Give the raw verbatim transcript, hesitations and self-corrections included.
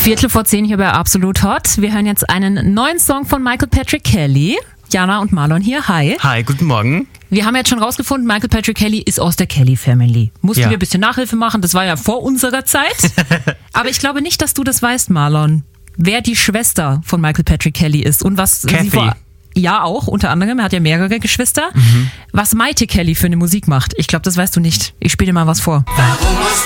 Viertel vor zehn hier bei Absolut Hot. Wir hören jetzt einen neuen Song von Michael Patrick Kelly. Jana und Marlon hier. Hi. Hi, guten Morgen. Wir haben jetzt schon rausgefunden, Michael Patrick Kelly ist aus der Kelly Family. Mussten Ja. wir ein bisschen Nachhilfe machen, das war ja vor unserer Zeit. Aber ich glaube nicht, dass du das weißt, Marlon, wer die Schwester von Michael Patrick Kelly ist und was Kathy. sie vor... Ja, auch, unter anderem. Er hat ja mehrere Geschwister. Mhm. Was Maite Kelly für eine Musik macht, ich glaube, das weißt du nicht. Ich spiele dir mal was vor. Warum musst